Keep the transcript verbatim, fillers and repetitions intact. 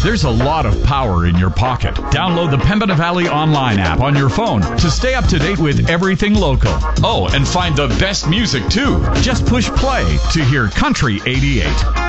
There's a lot of power in your pocket. Download the Pembina Valley Online app on your phone to stay up to date with everything local. Oh, and find the best music too. Just push play to hear Country eighty-eight.